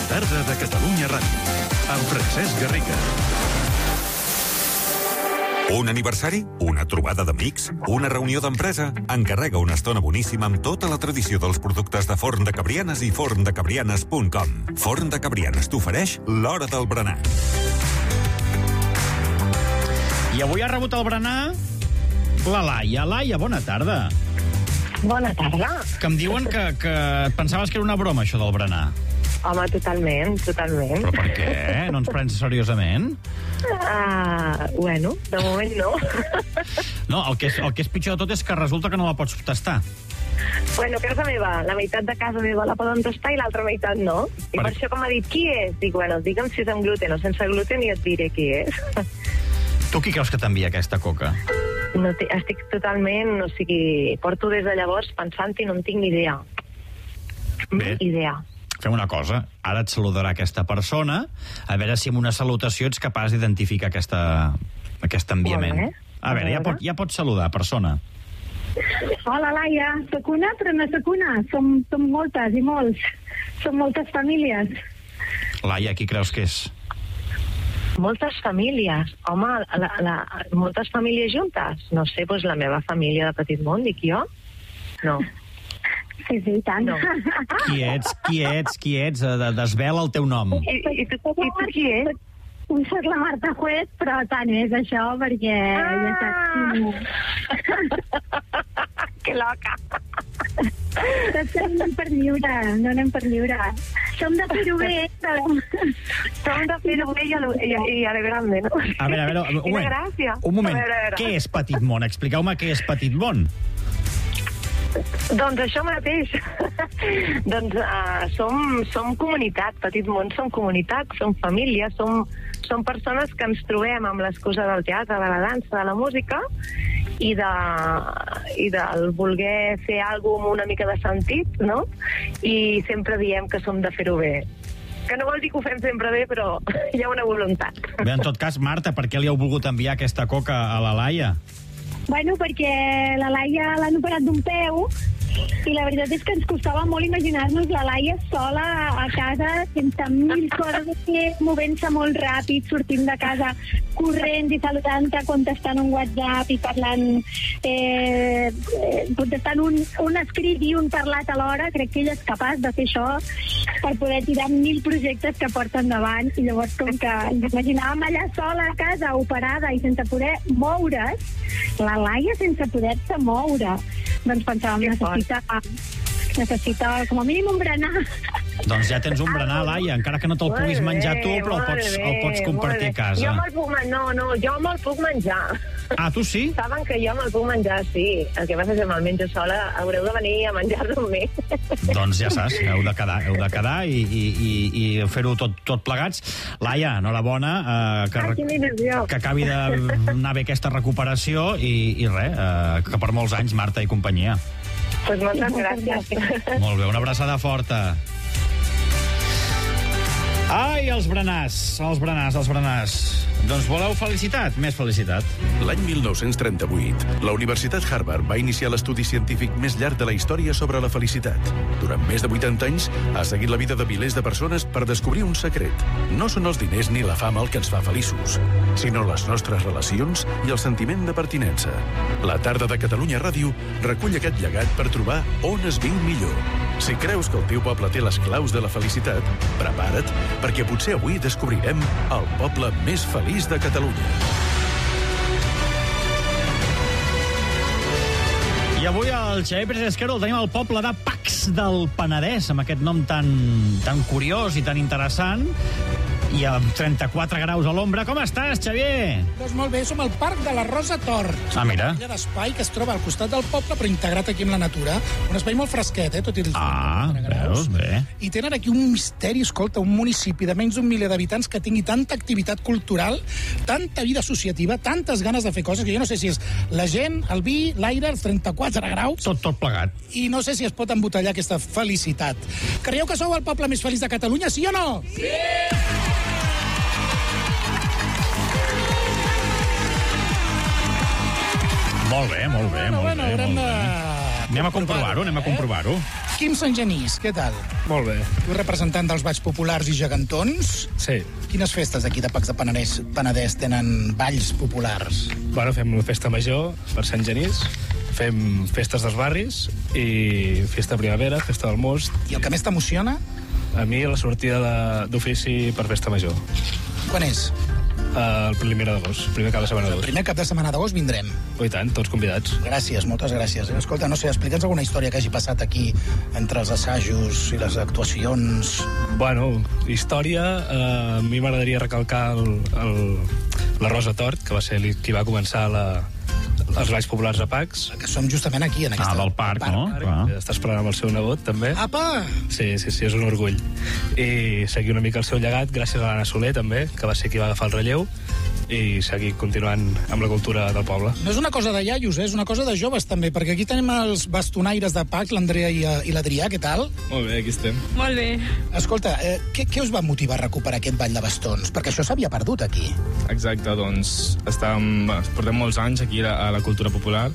tarda de Catalunya Ràdio, amb Francesc Garriga. Un aniversari? Una trobada d'amics? Una reunió d'empresa? Encarrega una estona boníssima amb tota la tradició dels productes de Forn de Cabrianes i forndecabrianes.com. Forn de Cabrianes t'ofereix l'hora del berenar. I avui ha rebut el berenar la Laia. Laia, bona tarda. Bona tarda. Que em diuen que pensaves que era una broma, això del berenar. Home, totalment. Però per què? No ens prens seriosament? Bueno, de moment no. No, el que és pitjor de tot és que resulta que no la pots tastar. Bueno, casa meva, la meitat de casa meva la poden tastar i l'altra meitat no. I per això, com ha dit, qui és? Dic, bueno, digue'm si és amb gluten o sense gluten i et diré qui és. Tu qui creus que t'envia aquesta coca? No estic totalment, o sigui, porto des de llavors pensant-hi, no en tinc ni idea. Bé. Idea. Fem una cosa, ara et saludarà aquesta persona, a veure si amb una salutació ets capaç d'identificar aquest enviament. A veure, ja pots saludar, persona. Hola, Laia. Soc una, però no soc una. Som moltes i molts. Som moltes famílies. Laia, qui creus que és? Moltes famílies. Home, moltes famílies juntes. No sé, doncs la meva família de Petit Món, dic jo? No. Sí, tant. No. Qui ets? Desvela el teu nom. I tu qui és? Soc la Marta Juez, però tant és això, perquè ja saps... Que loca! No anem per lliure. Som de fer-ho bé. Som de fer-ho bé i a la grande, no? A veure, un moment. Què és Petit Món? Expliqueu-me què és Petit Món. Doncs això mateix. Doncs som comunitat, Petit Món som comunitat, som família, som persones que ens trobem amb l'excusa del teatre, de la dansa, de la música i del voler fer alguna amb una mica de sentit, no? I sempre diem que som de fer-ho bé. Que no vol dir que ho fem sempre bé, però hi ha una voluntat. Bé, en tot cas, Marta, per què li heu volgut enviar aquesta coca a la Laia? Bueno, perquè la Laia l'han operat d'un peu i la veritat és que ens costava molt imaginar-nos la Laia sola a casa, sense mil coses a fer, movent-se molt ràpid, sortint de casa corrent i saludant-te, contestant un WhatsApp i parlant, contestant un escrit i un parlat alhora. Crec que ella és capaç de fer això per poder tirar 1000 projectes que porta endavant, i llavors com que ens imaginàvem allà sola a casa, operada i sense poder moure's, la Laia sense poder-se moure, doncs pensàvem, necessita com a mínim un berenar. Doncs ja tens un berenar, Laia, encara que no te'l puguis menjar tu, però el pots compartir a casa. Jo me'l puc menjar, jo me'l puc menjar. Ah, tu sí? Saben que jo me'l puc menjar, sí. El que passa és que me'l menjo sola, haureu de venir a menjar-lo amb mi. Doncs ja saps, heu de quedar i fer-ho tot plegats. Laia, enhorabona, que acabi d'anar bé aquesta recuperació i res, que per molts anys, Marta i companyia. Pues moltes gràcies. Molt bé, una abraçada forta. Ai, els berenars. Doncs voleu felicitat? Més felicitat. L'any 1938, la Universitat Harvard va iniciar l'estudi científic més llarg de la història sobre la felicitat. Durant més de 80 anys, ha seguit la vida de milers de persones per descobrir un secret. No són els diners ni la fama el que ens fa feliços, sinó les nostres relacions i el sentiment de pertinença. La tarda de Catalunya Ràdio recull aquest llegat per trobar on es viu millor. Si creus que el teu poble té les claus de la felicitat, prepara't, perquè potser avui descobrirem el poble més feliç de Catalunya. I avui el Xavier Pérez Esquerdo el tenim al poble de Pacs del Penedès, amb aquest nom tan curiós i tan interessant, i amb 34 graus a l'ombra. Com estàs, Xavier? Doncs molt bé, som al Parc de la Rosa Tort. Mira. Una d'espai que es troba al costat del poble, però integrat aquí amb la natura. Un espai molt fresquet, tot i els 34 graus. Veus, bé. I tenen aquí un misteri, escolta, un municipi de menys d'un miler d'habitants que tingui tanta activitat cultural, tanta vida associativa, tantes ganes de fer coses, que jo no sé si és la gent, el vi, l'aire, els 34 graus... Tot plegat. I no sé si es pot embotellar aquesta felicitat. Creieu que sou el poble més feliç de Catalunya, sí o no? Sí! Molt bé, molt bé. Bueno, haurem de Anem a comprovar-ho. Quim Sant Genís, què tal? Molt bé. Tu representant dels balls populars i gegantons. Sí. Quines festes aquí de Pacs de Penedès tenen balls populars? Bueno, fem la festa major per Sant Genís, fem festes dels barris i festa de primavera, festa del most. I el que més t'emociona? A mi la sortida d'ofici per festa major. Quan és? El primer d'agost, primer cap de setmana El d'agost. primer cap de setmana d'agost vindrem. I tant, tots convidats. Gràcies, moltes gràcies. Escolta, no sé, explica'ns alguna història que hagi passat aquí entre els assajos i les actuacions. Bueno, història, a mi m'agradaria recalcar la Rosa Tort, que va ser qui va començar els balls populars a Pacs. Que som justament aquí, en aquesta... Del parc, no? Està esperant amb el seu nebot, també. Apa! Sí, és un orgull. I seguir una mica el seu llegat, gràcies a l'Anna Soler, també, que va ser qui va agafar el relleu, i seguir continuant amb la cultura del poble. No és una cosa de iaios, és una cosa de joves, també, perquè aquí tenim els bastonaires de Pacs, l'Andrea i l'Adrià, què tal? Molt bé, aquí estem. Molt bé. Escolta, què us va motivar a recuperar aquest ball de bastons? Perquè això s'havia perdut aquí. Exacte, doncs portem molts anys aquí a la cultura popular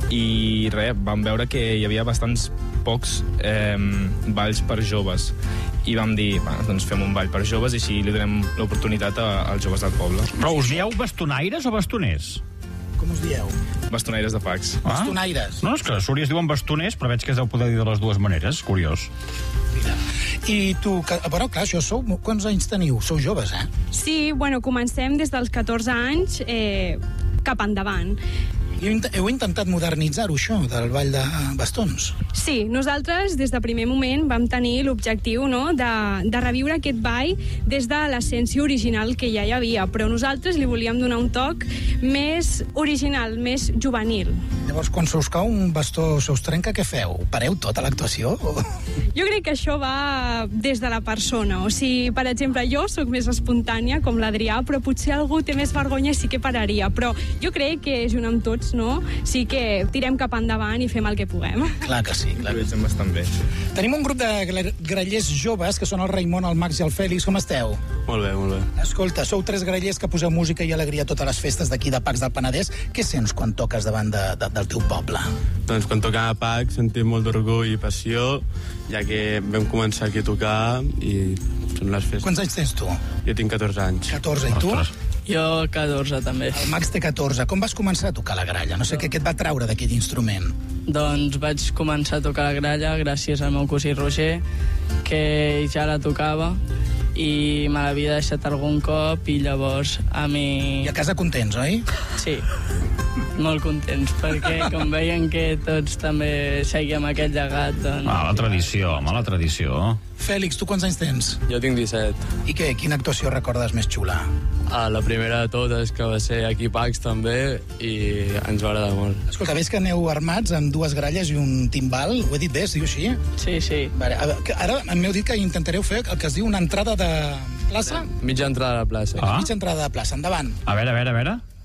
i vam veure que hi havia bastants pocs balls per joves i vam dir, doncs fem un ball per joves i així li donem l'oportunitat als joves del poble. Però us dieu bastonaires o bastoners? Com us dieu? Bastonaires de Pacs. Bastonaires. No, és que a Súria es diuen bastoners, però veig que es deu poder dir de les dues maneres. Curiós. Mira. I tu, bueno, clar, això sou... Quants anys teniu? Sou joves, eh? Sí, bueno, comencem des dels 14 anys cap endavant. I heu intentat modernitzar-ho, això, del ball de bastons? Sí, nosaltres des de primer moment vam tenir l'objectiu, no?, de reviure aquest ball des de l'essència original que ja hi havia, però nosaltres li volíem donar un toc més original, més juvenil. Llavors, quan se us cau un bastó, se us trenca, què feu? Pareu tota l'actuació? Jo crec que això va des de la persona. O sigui, per exemple, jo sóc més espontània, com l'Adrià, però potser algú té més vergonya i sí que pararia. Però jo crec que, junt amb tots, no?, sí que tirem cap endavant i fem el que puguem. Clar que sí, clar. Ho veiem bastant bé. Tenim un grup de grallers joves, que són el Raimon, el Max i el Fèlix. Com esteu? Molt bé, molt bé. Escolta, sou 3 grallers que poseu música i alegria a totes les festes d'aquí de Pacs del Penedès. Què sents quan toques davant del teu poble? Doncs quan toquem a Pacs sentim molt d'orgull i passió, ja que vam començar aquí a tocar i són les festes. Quants anys tens tu? Jo tinc 14 anys. 14, i tu? Jo 14, també. El Max té 14. Com vas començar a tocar la gralla? No sé què et va treure d'aquell instrument. Doncs vaig començar a tocar la gralla gràcies al meu cosí Roger, que ja la tocava i me l'havia deixat algun cop i llavors a mi... I a casa contents, oi? Sí, molt contents, perquè com veien que tots també seguíem aquest llegat, doncs... Mala tradició. Fèlix, tu quants anys tens? Jo tinc 17. I què? Quina actuació recordes més xula? La primera de totes, que va ser aquí a Pacs també, i ens va agradar molt. Escolta, veig que aneu armats amb 2 gralles i un timbal. Ho he dit bé, es diu així? Sí, sí. Vale, ara m'heu dit que intentareu fer el que es diu una entrada de plaça? Mitja entrada a la plaça. Mitja entrada de plaça, endavant. A veure.